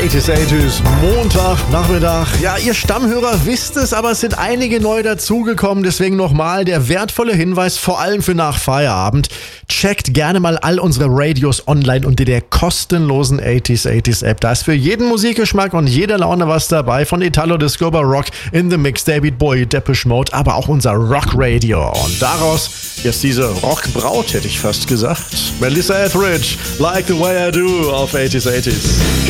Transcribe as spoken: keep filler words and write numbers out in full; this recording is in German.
achtzig achtzig, Montag, Nachmittag. Ja, ihr Stammhörer wisst es, aber es sind einige neu dazugekommen. Deswegen nochmal der wertvolle Hinweis, vor allem für nach Feierabend. Checkt gerne mal all unsere Radios online unter der kostenlosen achtzig achtzig App. Da ist für jeden Musikgeschmack und jede Laune was dabei. Von Italo Disco über Rock in the Mix, David Bowie, Depeche Mode, aber auch unser Rock Radio. Und daraus jetzt diese Rockbraut, hätte ich fast gesagt. Melissa Etheridge, Like the Way I Do auf achtzig achtzig.